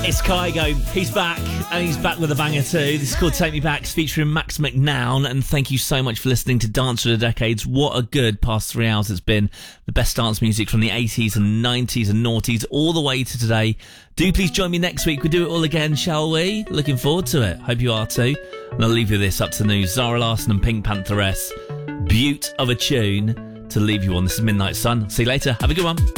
It's Kygo. He's back, and he's back with a banger too. This is called Take Me Back, it's featuring Max McNown, and thank you so much for listening to Dance for the Decades. What a good past 3 hours it's been. The best dance music from the 80s and 90s and noughties all the way to today. Do please join me next week. We'll do it all again, shall we? Looking forward to it. Hope you are too. And I'll leave you with this up to the news. Zara Larsson and Pink Pantheress. Beaut of a tune to leave you on. This is Midnight Sun. See you later. Have a good one.